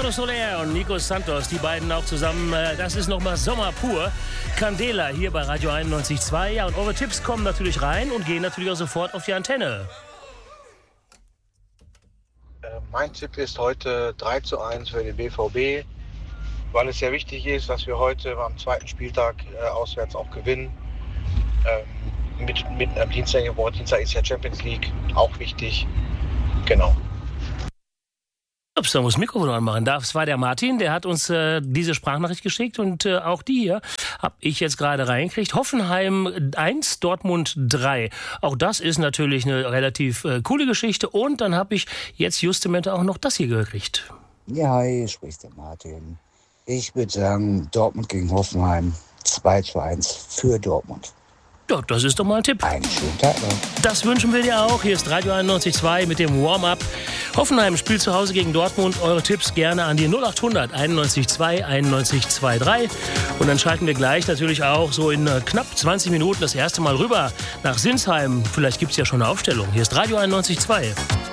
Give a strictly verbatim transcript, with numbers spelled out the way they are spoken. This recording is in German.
Carlos Soler und Nico Santos, die beiden auch zusammen. Das ist nochmal Sommer pur. Candela hier bei Radio einundneunzig Komma zwei. Ja, und eure Tipps kommen natürlich rein und gehen natürlich auch sofort auf die Antenne. Mein Tipp ist heute drei zu eins für den B V B, weil es sehr wichtig ist, dass wir heute am zweiten Spieltag äh, auswärts auch gewinnen. Ähm, mit, mit am Dienstag, wo Dienstag ist ja Champions League, auch wichtig. Genau. Ups, da muss das Mikrofon anmachen. Das war der Martin, der hat uns äh, diese Sprachnachricht geschickt und äh, auch die hier habe ich jetzt gerade reingekriegt. Hoffenheim eins, Dortmund drei. Auch das ist natürlich eine relativ äh, coole Geschichte. Und dann habe ich jetzt justamente auch noch das hier gekriegt. Ja, hi, hier spricht der Martin. Ich würde sagen, Dortmund gegen Hoffenheim zwei zu eins für Dortmund. Ja, das ist doch mal ein Tipp. Einen schönen Tag noch. Das wünschen wir dir auch. Hier ist Radio einundneunzig Komma zwei mit dem Warm-Up. Hoffenheim spielt zu Hause gegen Dortmund. Eure Tipps gerne an die null acht hundert einundneunzig Komma zwei einundneunzig Komma zweiundzwanzig. Und dann schalten wir gleich natürlich auch so in knapp zwanzig Minuten das erste Mal rüber nach Sinsheim. Vielleicht gibt es ja schon eine Aufstellung. Hier ist Radio einundneunzig Komma zwei.